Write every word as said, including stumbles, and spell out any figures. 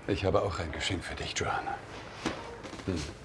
Ich habe auch ein Geschenk für dich, Joanna. Hm.